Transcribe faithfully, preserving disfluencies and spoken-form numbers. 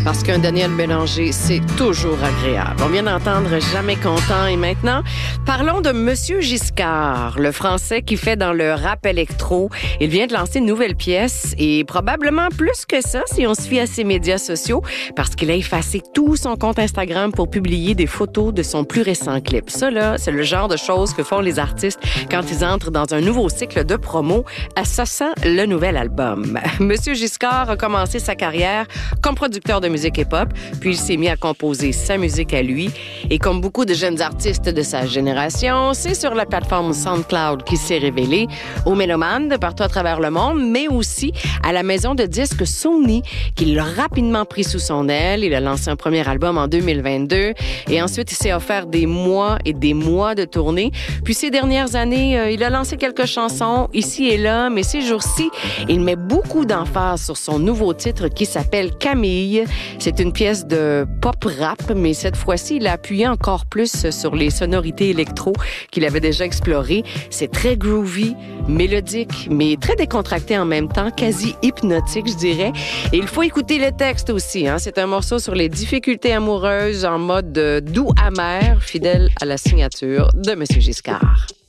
Parce qu'un Daniel Bélanger, c'est toujours agréable. On vient d'entendre Jamais content. Et maintenant, parlons de Monsieur Giscard, le Français qui fait dans le rap électro. Il vient de lancer une nouvelle pièce et probablement plus que ça si on se fie à ses médias sociaux parce qu'il a effacé tout son compte Instagram pour publier des photos de son plus récent clip. Ça, là, c'est le genre de choses que font les artistes quand ils entrent dans un nouveau cycle de promo. Ça sent le nouvel album. Monsieur Giscard a commencé sa carrière comme producteur de musique hip-hop, puis il s'est mis à composer sa musique à lui. Et comme beaucoup de jeunes artistes de sa génération, c'est sur la plateforme SoundCloud qu'il s'est révélé aux mélomanes de partout à travers le monde, mais aussi à la maison de disques Sony, qui l'a rapidement pris sous son aile. Il a lancé un premier album en deux mille vingt-deux et ensuite il s'est offert des mois et des mois de tournée. Puis ces dernières années, euh, il a lancé quelques chansons ici et là, mais ces jours-ci, il met beaucoup d'emphase sur son nouveau titre qui s'appelle Camille. C'est une pièce de pop-rap, mais cette fois-ci, il a appuyé encore plus sur les sonorités électro qu'il avait déjà explorées. C'est très groovy, mélodique, mais très décontracté en même temps, quasi hypnotique, je dirais. Et il faut écouter le texte aussi, hein. C'est un morceau sur les difficultés amoureuses en mode doux amer, fidèle à la signature de Monsieur Giscard.